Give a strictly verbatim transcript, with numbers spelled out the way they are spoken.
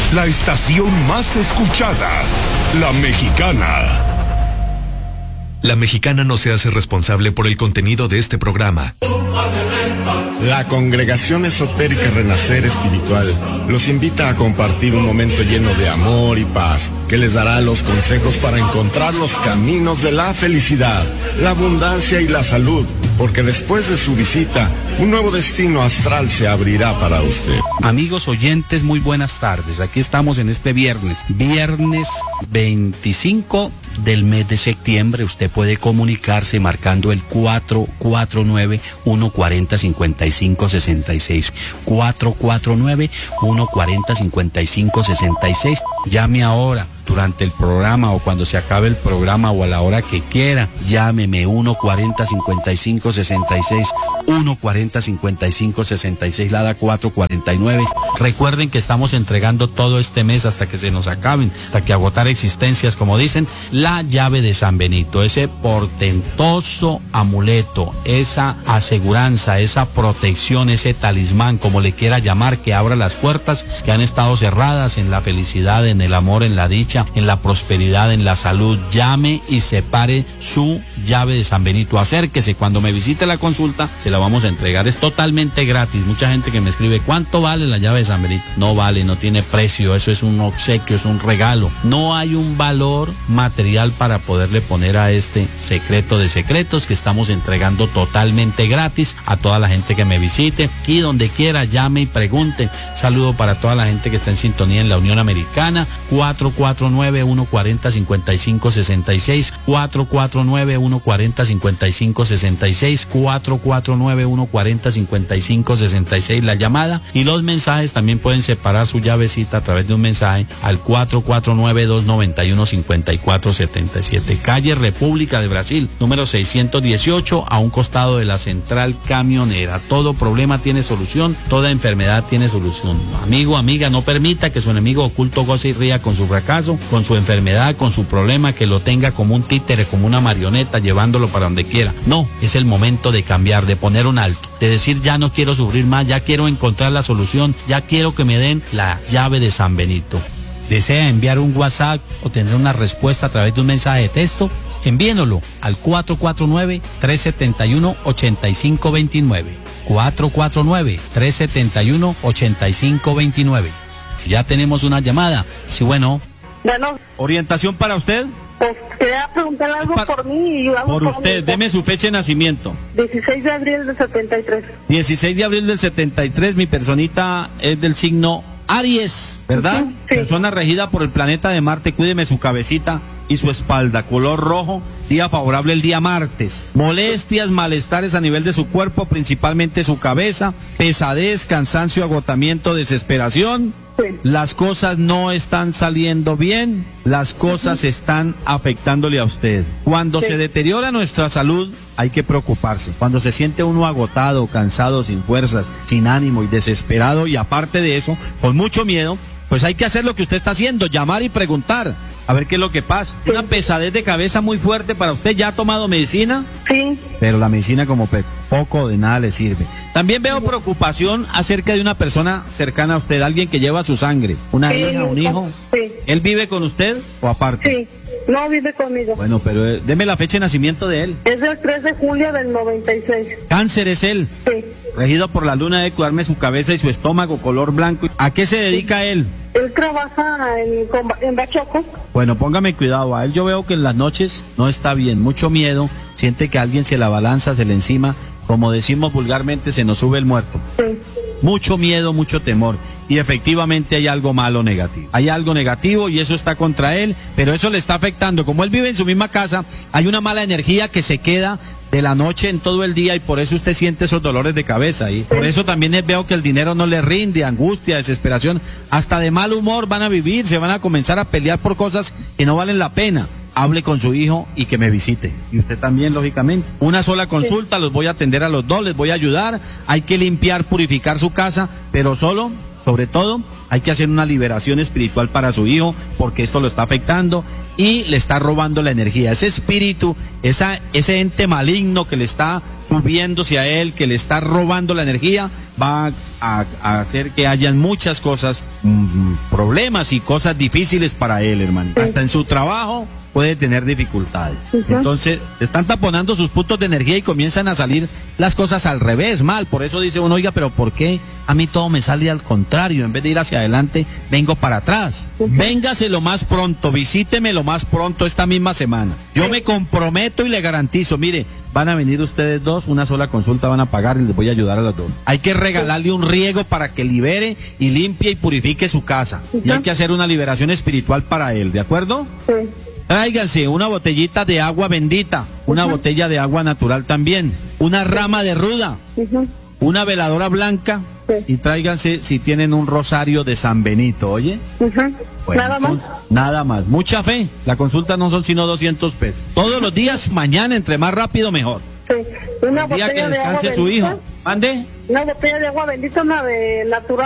La estación más escuchada, La Mexicana. La Mexicana no se hace responsable por el contenido de este programa. La Congregación Esotérica Renacer Espiritual los invita a compartir un momento lleno de amor y paz, que les dará los consejos para encontrar los caminos de la felicidad, la abundancia y la salud, porque después de su visita, un nuevo destino astral se abrirá para usted. Amigos oyentes, muy buenas tardes. Aquí estamos en este viernes, viernes veinticinco del mes de septiembre. Usted puede comunicarse marcando el cuatro cuatro nueve, uno cuatro cero, cinco cinco seis seis, cuatro cuatro nueve, uno cuatro cero, cinco cinco seis seis. Llame ahora durante el programa o cuando se acabe el programa o a la hora que quiera. Llámeme uno cuatro cero, cinco cinco seis seis, uno cuatro cero, cinco cinco seis seis, Lada cuatro cuarenta y nueve. Recuerden que estamos entregando todo este mes hasta que se nos acaben, hasta que agotar existencias, como dicen, la llave de San Benito, ese portentoso amuleto, esa aseguranza, esa protección, ese talismán, como le quiera llamar, que abra las puertas que han estado cerradas en la felicidad, en el amor, en la dicha, en la prosperidad, en la salud. Llame y separe su llave de San Benito. Acérquese, cuando me visite la consulta se la vamos a entregar, es totalmente gratis. Mucha gente que me escribe, ¿cuánto vale la llave de San Benito? No vale, no tiene precio, eso es un obsequio, es un regalo. No hay un valor material para poderle poner a este secreto de secretos que estamos entregando totalmente gratis a toda la gente que me visite. Aquí donde quiera, llame y pregunte. Saludo para toda la gente que está en sintonía en la Unión Americana. Cuatro cuatro nueve, uno cuatro cero, cinco cinco seis seis, cuatro cuatro nueve, uno cuatro cero, cinco cinco seis seis, cuatro cuatro nueve, uno cuatro cero, cinco cinco seis seis, la llamada. Y los mensajes también pueden separar su llavecita a través de un mensaje al cuatro cuatro nueve, dos nueve uno, cinco cuatro siete siete. Calle República de Brasil, número seiscientos dieciocho, a un costado de la central camionera. Todo problema tiene solución, toda enfermedad tiene solución. Amigo, amiga, no permita que su enemigo oculto goce y ría con su fracaso, con su enfermedad, con su problema, que lo tenga como un títere, como una marioneta, llevándolo para donde quiera. No, es el momento de cambiar, de poner un alto, de decir, ya no quiero sufrir más, ya quiero encontrar la solución, ya quiero que me den la llave de San Benito. ¿Desea enviar un WhatsApp o tener una respuesta a través de un mensaje de texto? Envíenlo al cuatro cuatro nueve, tres siete uno, ocho cinco dos nueve. cuatro cuatro nueve, tres siete uno, ocho cinco dos nueve. Ya tenemos una llamada. Sí, bueno. Bueno. ¿Orientación para usted? Pues quería preguntar algo para, por mí y yo hago por usted, deme su fecha de nacimiento. dieciséis de abril del setenta y tres. dieciséis de abril del setenta y tres, mi personita es del signo Aries, ¿verdad? Uh-huh, sí. Persona regida por el planeta de Marte. Cuídeme su cabecita y su espalda. Color rojo. Día favorable el día martes. Molestias, malestares a nivel de su cuerpo, principalmente su cabeza. Pesadez, cansancio, agotamiento, desesperación. Sí. Las cosas no están saliendo bien. Las cosas uh-huh. están afectándole a usted. Cuando sí. se deteriora nuestra salud, hay que preocuparse. Cuando se siente uno agotado, cansado, sin fuerzas, sin ánimo y desesperado, y aparte de eso, con mucho miedo, pues hay que hacer lo que usted está haciendo, llamar y preguntar, a ver qué es lo que pasa. Sí. Una pesadez de cabeza muy fuerte para usted. ¿Ya ha tomado medicina? Sí. Pero la medicina como pe- poco de nada le sirve. También veo preocupación acerca de una persona cercana a usted, alguien que lleva su sangre, una sí, hija, un hijo. Sí. ¿Él vive con usted o aparte? Sí. No, vive conmigo. Bueno, pero eh, deme la fecha de nacimiento de él. Es del tres de julio del noventa y seis. Cáncer es él. Sí. Regido por la luna, de cuidarme su cabeza y su estómago, color blanco. ¿A qué se dedica él? Él trabaja en, en Bachoco. Bueno, póngame cuidado. A él yo veo que en las noches no está bien, mucho miedo, siente que alguien se la balanza, se le encima, como decimos vulgarmente, se nos sube el muerto. Sí. Mucho miedo, mucho temor. Y efectivamente hay algo malo negativo. Hay algo negativo y eso está contra él, pero eso le está afectando. Como él vive en su misma casa, hay una mala energía que se queda de la noche en todo el día y por eso usted siente esos dolores de cabeza. Y por eso también veo que el dinero no le rinde, angustia, desesperación, hasta de mal humor van a vivir, se van a comenzar a pelear por cosas que no valen la pena. Hable con su hijo y que me visite. Y usted también, lógicamente. Una sola consulta, los voy a atender a los dos, les voy a ayudar. Hay que limpiar, purificar su casa, pero solo, sobre todo, hay que hacer una liberación espiritual para su hijo, porque esto lo está afectando y le está robando la energía. Ese espíritu, esa, ese ente maligno que le está subiéndose a él, que le está robando la energía, va a, a hacer que hayan muchas cosas, mmm, problemas y cosas difíciles para él, hermano. Sí. Hasta en su trabajo puede tener dificultades. Uh-huh. Entonces, están taponando sus puntos de energía y comienzan a salir las cosas al revés, mal. Por eso dice uno, oiga, pero ¿por qué a mí todo me sale al contrario? En vez de ir hacia adelante, vengo para atrás. Uh-huh. Véngase lo más pronto, visíteme lo más pronto esta misma semana. Yo me comprometo y le garantizo, mire, van a venir ustedes dos, una sola consulta van a pagar y les voy a ayudar a los dos. Hay que regalarle un riego para que libere y limpie y purifique su casa. Uh-huh. Y hay que hacer una liberación espiritual para él, ¿de acuerdo? Sí. Tráiganse una botellita de agua bendita, una uh-huh. botella de agua natural también, una rama de ruda, uh-huh. una veladora blanca, sí. y tráiganse si tienen un rosario de San Benito, ¿oye? Uh-huh. Bueno, nada más. Entonces, nada más. Mucha fe. La consulta no son sino doscientos pesos. Todos los días, mañana, entre más rápido, mejor. Sí. Una El día botella que de agua descanse su bendita. hijo. ¿Mande? Una botella de agua bendita, una de natural.